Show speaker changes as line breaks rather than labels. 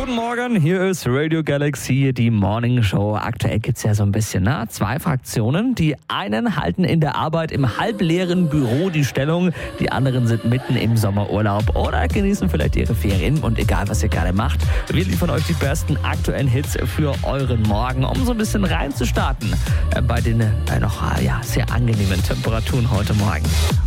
Guten Morgen, hier ist Radio Galaxy, die Morning Show. Aktuell gibt's ja so ein bisschen, zwei Fraktionen. Die einen halten in der Arbeit im halbleeren Büro die Stellung, die anderen sind mitten im Sommerurlaub oder genießen vielleicht ihre Ferien. Und egal, was ihr gerade macht, wir liefern euch die besten aktuellen Hits für euren Morgen, um so ein bisschen reinzustarten bei den noch sehr angenehmen Temperaturen heute Morgen.